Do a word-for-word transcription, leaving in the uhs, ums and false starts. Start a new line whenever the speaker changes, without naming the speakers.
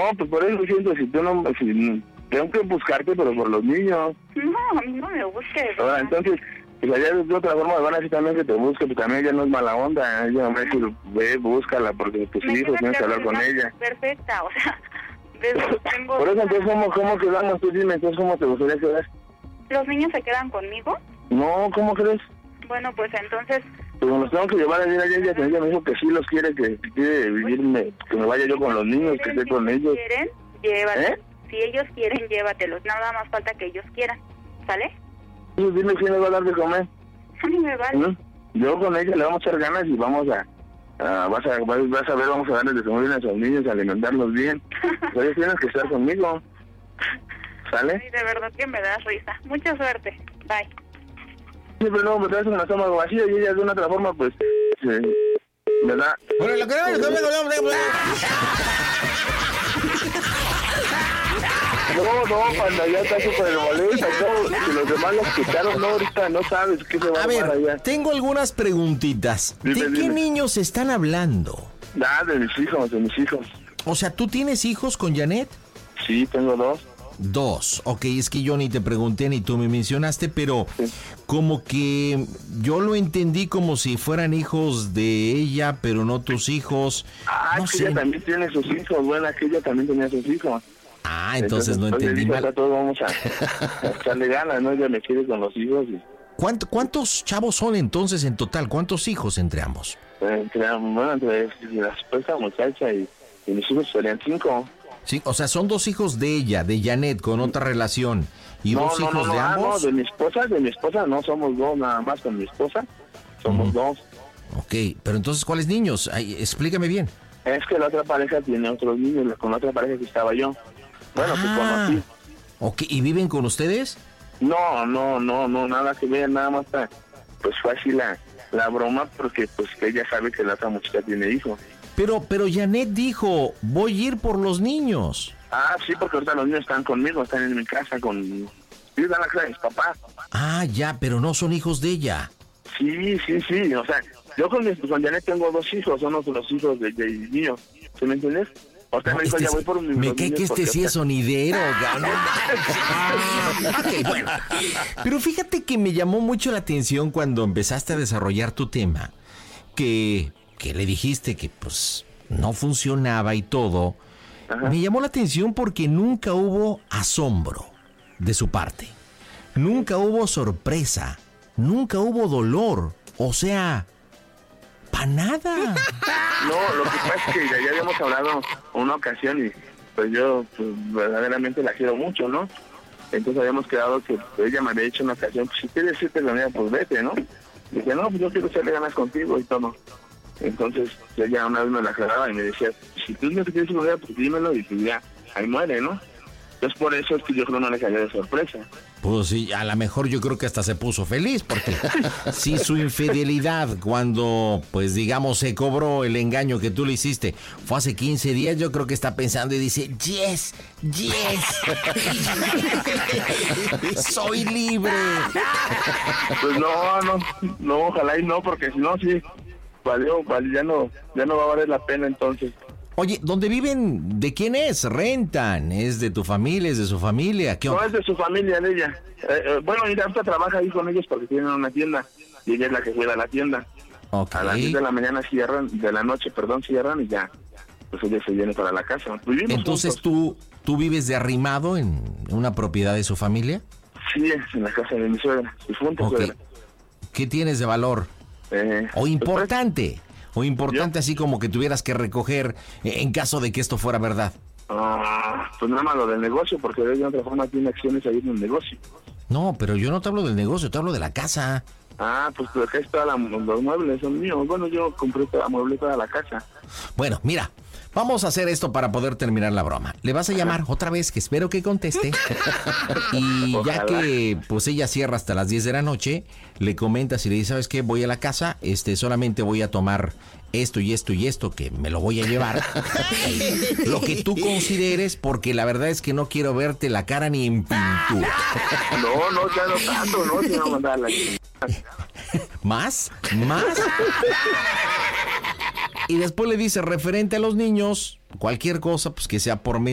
pues por eso siento, si tú no, si, tengo que buscarte, pero por los niños.
No, a mí no me busques.
Ahora, entonces, pues allá de otra forma van a decir también que te busque, pues también ella no es mala onda, ella me dice, ve, búscala, porque tus
Me
hijos
queda
tienes que hablar con
claro,
ella.
Perfecta, o sea, ves, tengo...
Por eso, entonces, ¿cómo, cómo quedamos? Tú dime, entonces, ¿cómo te gustaría quedar?
¿Los niños se quedan conmigo?
No, ¿cómo crees?
Bueno, pues entonces...
Pues los tengo que llevar a vivir allá, ella, ella me dijo que sí los quiere, que quiere vivirme, que me vaya yo con los niños, que esté con ellos.
Si quieren, llévatelos.
¿Eh?
Si ellos quieren, llévatelos. Nada más falta que ellos quieran, ¿sale?
Pues dime quién le va a dar de comer.
A mí me vale.
¿Mm? Yo con ella le vamos a echar ganas y vamos a... a vas, a vas, vas a ver, vamos a darles de comer a nuestros niños, a alimentarlos bien. Pues ellos tienen que estar conmigo. ¿Sale?
Ay, de verdad que me das risa. Mucha suerte. Bye.
Siempre luego me traes un estómago vacío y ella de una otra forma, pues, eh, ¿verdad?
Bueno, lo que no, lo que no,
No, no, cuando ya está súper molesta, no, si los demás lo escucharon, no, ahorita no sabes qué se va a
A ver,
armar allá.
tengo algunas preguntitas.
Dime,
¿De qué
dime.
niños están hablando?
Ah, de mis hijos, de mis hijos.
O sea, ¿tú tienes hijos con Janet?
Sí, tengo dos.
Dos. Ok, es que yo ni te pregunté ni tú me mencionaste, pero
Sí.
como que yo lo entendí como si fueran hijos de ella, pero no tus hijos.
Ah,
No
que
sé.
ella también tiene sus hijos, bueno, que ella también tenía sus hijos.
Ah, entonces no
pues, le
entendí
dije,
mal.
acá todos vamos a, a echarle ganas, ¿no? Ella me quiere con los hijos y...
¿Cuánto- ¿Cuántos chavos son entonces en total? ¿Cuántos hijos entre ambos?
eh, Entre, bueno, entre la supuesta muchacha y, y mis hijos serían cinco.
Sí, o sea, son dos hijos de ella, de Janet, con otra relación. ¿Y
no,
dos
no,
hijos
no,
de
no, ah, no,
ambos?
de mi esposa, de mi esposa no somos dos, nada más con mi esposa. Somos
Ujú.
dos.
Ok, pero entonces, ¿cuáles niños? Ay, explícame bien.
Es que la otra pareja tiene otros niños, con la otra pareja que estaba yo. Bueno, que
Ah,
conocí.
ok, ¿y viven con ustedes?
No, no, no, no, nada que ver, nada más está, pues fue así la, la broma, porque pues que ella sabe que la otra muchacha tiene hijos.
Pero, pero Janet dijo, voy a ir por los niños.
Ah, sí, porque ahorita los niños están conmigo, están en mi casa con... Sí, están en la casa de mis papás.
Ah, ya, pero no son hijos de ella.
Sí, sí, sí, o sea, yo con, mi, con Janet tengo dos hijos, son los, los hijos de, de mío, ¿sí me entiendes? Ahorita
No,
me dijo,
este
ya
sí-
voy por mis
me
los
cae
niños
que este
porque
sí es
hasta-
sonidero, gano. Ok, bueno. Pero fíjate que me llamó mucho la atención cuando empezaste a desarrollar tu tema, que, que le dijiste que pues no funcionaba y todo.
Ajá.
Me llamó la atención porque nunca hubo asombro de su parte. Nunca hubo sorpresa. Nunca hubo dolor. O sea, para nada.
No, lo que pasa es que ya, ya habíamos hablado una ocasión y pues yo pues, verdaderamente la quiero mucho, ¿no? Entonces habíamos quedado que pues, ella me había dicho una ocasión, pues si quieres irte con ella, pues vete, ¿no? Y dije, no, pues yo quiero echarle ganas contigo y todo. Entonces ella una vez me la aclaraba y me decía, si tú no te quieres ir con ella, pues dímelo y pues ya, ahí muere, ¿no? Entonces por eso es que yo creo no le cayó de sorpresa.
Pues sí, a lo mejor yo creo que hasta se puso feliz porque si su infidelidad cuando, pues digamos, se cobró el engaño que tú le hiciste fue hace quince días, yo creo que está pensando y dice, yes, yes, soy libre.
Pues no, no, no, ojalá y no, porque si no, sí, valió, valió, ya no, ya no va a valer la pena entonces.
Oye, ¿dónde viven? ¿De quién es? ¿Rentan? ¿Es de tu familia? ¿Es de su familia? ¿Qué
No
onda?
es de su familia, de ella. Eh, eh, bueno, y ahorita trabaja ahí con ellos porque tienen una tienda y ella es la que cuida la tienda.
Ok.
A las diez de la mañana cierran, de la noche, perdón, cierran y ya, pues ella se viene para la casa. Vivimos
Entonces
juntos.
tú, tú vives de arrimado en una propiedad de su familia.
Sí, en la casa de mi suegra, difunta
Ok.
suegra.
¿Qué tienes de valor?
Eh,
O
pues,
importante. O importante
Yo-
así como que tuvieras que recoger eh, en caso de que esto fuera verdad.
ah, pues nada más lo del negocio, porque de alguna otra forma tiene acciones ahí en el negocio.
No, pero yo no te hablo del negocio, te hablo de la casa.
Ah, pues acá está la, los muebles, son míos. Bueno, yo compré toda, mueble toda la casa.
Bueno, mira, vamos a hacer esto para poder terminar la broma. Le vas a llamar otra vez, que espero que conteste. Y ya
Ojalá.
que pues ella cierra hasta las diez de la noche, le comentas y le dices, ¿sabes qué? Voy a la casa, este, solamente voy a tomar esto y esto y esto, que me lo voy a llevar. Lo que tú consideres, porque la verdad es que no quiero verte la cara ni en pintura.
No, no, ya no tanto, no, se va a mandar a la chingada.
¿Más? ¿Más? Y después le dice, referente a los niños, cualquier cosa, pues que sea por mí.